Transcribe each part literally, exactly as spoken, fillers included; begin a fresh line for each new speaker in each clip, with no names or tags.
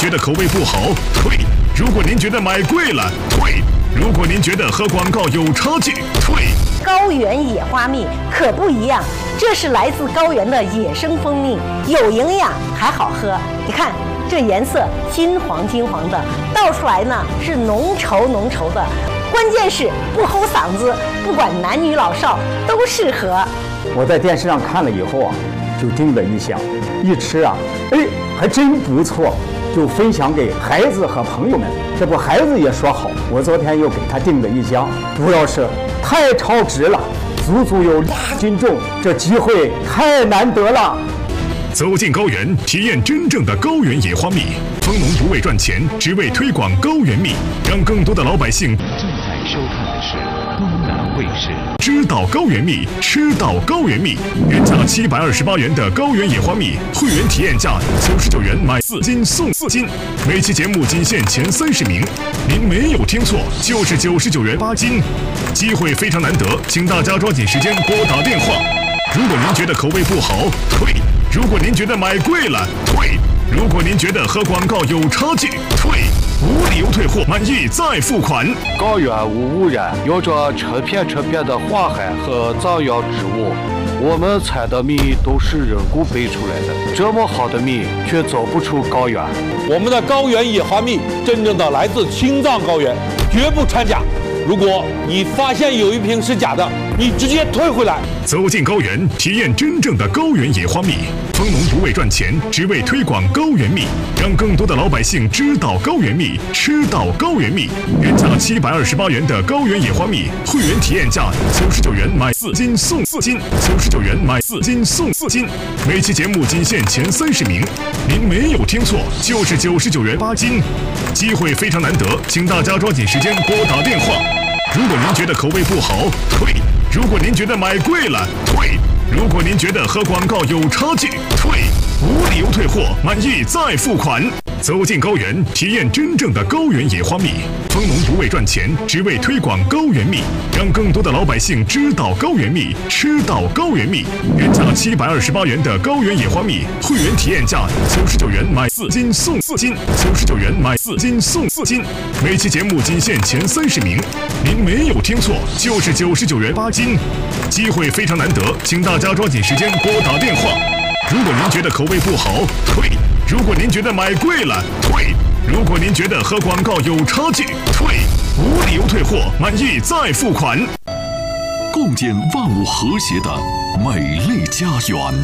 觉得口味不好，退；如果您觉得买贵了，退；如果您觉得和广告有差距，退。
高原野花蜜可不一样，这是来自高原的野生蜂蜜，有营养还好喝。你看这颜色金黄金黄的，倒出来呢是浓稠浓稠的，关键是不齁嗓子，不管男女老少都适合。
我在电视上看了以后啊，就订了一箱，一吃啊，哎，还真不错，就分享给孩子和朋友们。这不，孩子也说好，我昨天又给他订了一箱，主要是太超值了，足足有两斤重，这机会太难得了。
走进高原，体验真正的高原野花蜜。蜂农不为赚钱，只为推广高原蜜，让更多的老百姓
正在收看的是东南卫视。
知道高原蜜，吃到高原蜜。原价七百二十八元的高原野花蜜，会员体验价九十九元买四斤送四斤。每期节目仅限前三十名，您没有听错，就是九十九元八斤。机会非常难得，请大家抓紧时间拨打电话。如果您觉得口味不好，退；如果您觉得买贵了，退；如果您觉得和广告有差距，退。无理由退货，满意再付款。
高原无污染，有着成片成片的花海和藏药植物。我们采的蜜都是人工培出来的，这么好的蜜却走不出高原。
我们的高原野花蜜真正的来自青藏高原，绝不掺假。如果你发现有一瓶是假的，你直接退回来。
走进高原，体验真正的高原野花蜜。蜂农不为赚钱，只为推广高原蜜，让更多的老百姓知道高原蜜，吃到高原蜜。原价七百二十八元的高原野花蜜，会员体验价九十九元买四斤送四斤，九十九元买四斤送四斤。每期节目仅限前三十名，您没有听错，就是九十九元八斤。机会非常难得，请大家抓紧时间拨打电话。如果您觉得口味不好，退；如果您觉得买贵了，退；如果您觉得和广告有差距，退。无理由退货，满意再付款。走进高原，体验真正的高原野花蜜。蜂农不为赚钱，只为推广高原蜜，让更多的老百姓知道高原蜜，吃到高原蜜。原价七百二十八元的高原野花蜜，会员体验价九十九元买四斤送四斤，九十九元买四斤送四斤。每期节目仅限前三十名，您没有听错，就是九十九元八斤。机会非常难得，请大家抓紧时间拨打电话。如果您觉得口味不好，退；如果您觉得买贵了，退；如果您觉得和广告有差距，退。无理由退货，满意再付款。
共建万物和谐的美丽家园。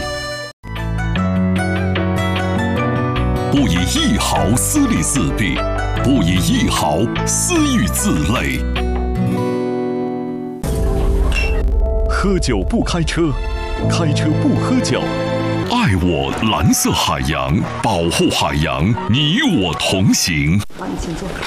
不以一毫私利自弊，不以一毫私欲自累。喝酒不开车，开车不喝酒。爱我蓝色海洋，保护海洋，你我同行。
好，你请坐。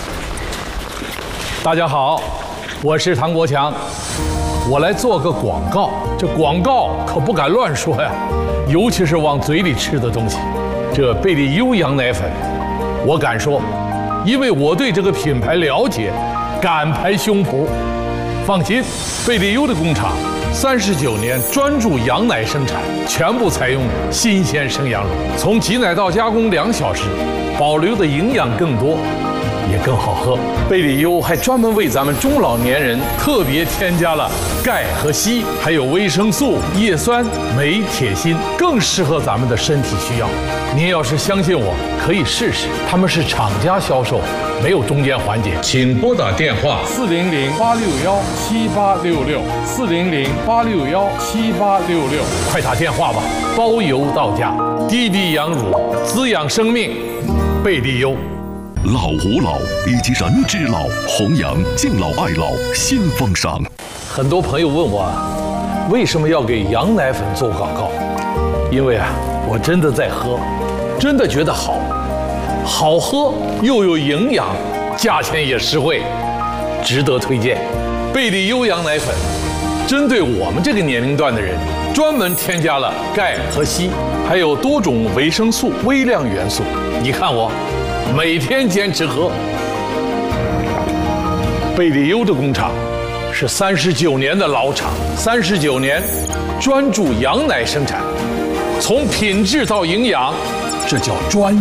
大家好，我是唐国强，我来做个广告。这广告可不敢乱说呀，尤其是往嘴里吃的东西。这贝利优羊奶粉，我敢说，因为我对这个品牌了解，敢拍胸脯。放心，贝利优的工厂三十九年专注羊奶生产，全部采用新鲜生羊乳，从挤奶到加工两小时，保留的营养更多，也更好喝。贝利优还专门为咱们中老年人特别添加了钙和硒，还有维生素、叶酸、镁、铁、锌，更适合咱们的身体需要。您要是相信我，可以试试。他们是厂家销售，没有中间环节。请拨打电话四零零八六幺七八六六四零零八六幺七八六六，快打电话吧，包邮到家。滴滴羊乳，滋养生命，贝利优。
老吾老以及人之老，弘扬敬老爱老新风尚。
很多朋友问我，为什么要给羊奶粉做广告？因为啊，我真的在喝，真的觉得好，好喝又有营养，价钱也实惠，值得推荐。贝利优羊奶粉，针对我们这个年龄段的人，专门添加了钙和硒，还有多种维生素、微量元素。你看我，每天坚持喝。贝利优的工厂是三十九年的老厂，三十九年专注羊奶生产，从品质到营养，这叫专。